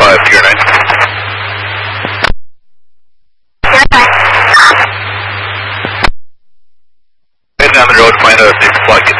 5, Pier 9. Head down the road, find out if they can block